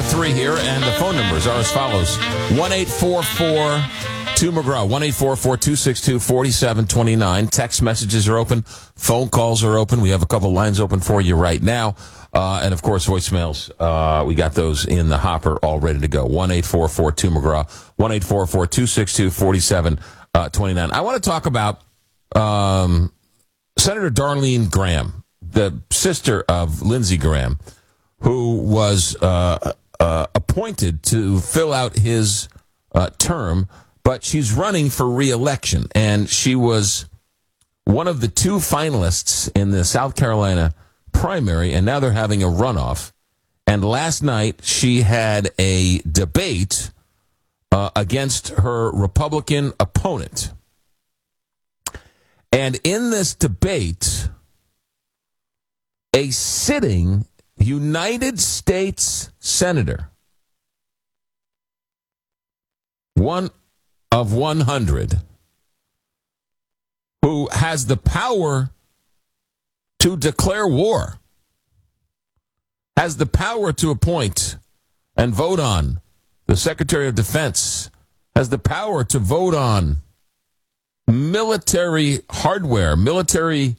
8:33 here, and the phone numbers are as follows. 1-844-2-McGraw, 1-844-262-4729. Text messages are open. Phone calls are open. We have a couple lines open for you right now. And, of course, voicemails. We got those in the hopper all ready to go. 1-844-2-McGraw, 1-844-262-4729. I want to talk about Senator Darlene Graham, the sister of Lindsey Graham, who was appointed to fill out his term, but she's running for re-election. And she was one of the two finalists in the South Carolina primary, and now they're having a runoff. And last night she had a debate against her Republican opponent. And in this debate, a sitting United States Senator, one of 100, who has the power to declare war, has the power to appoint and vote on the Secretary of Defense, has the power to vote on military hardware, military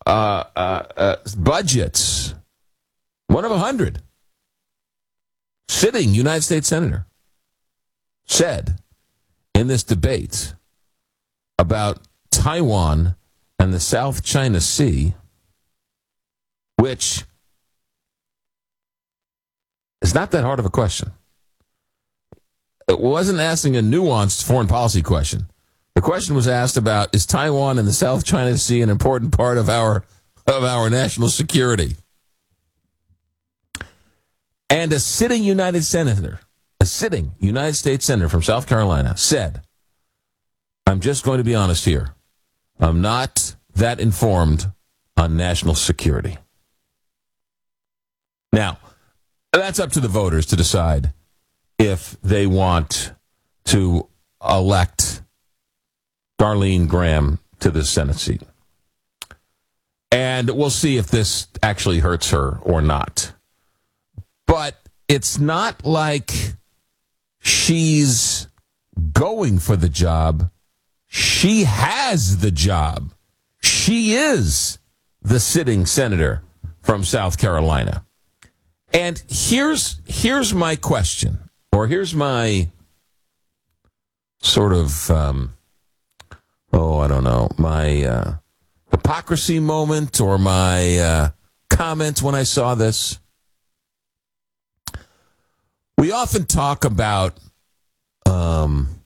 budgets. One of 100. Sitting United States Senator said in this debate about Taiwan and the South China Sea, which is not that hard of a question. It wasn't asking a nuanced foreign policy question. The question was asked about, is Taiwan and the South China Sea an important part of our national security? And a sitting United States Senator from South Carolina said, I'm just going to be honest here. I'm not that informed on national security. Now, that's up to the voters to decide if they want to elect Darlene Graham to the Senate seat. And we'll see if this actually hurts her or not. But it's not like she's going for the job. She has the job. She is the sitting senator from South Carolina. And here's my question, or here's my sort of, my hypocrisy moment, or my comment when I saw this. We often talk about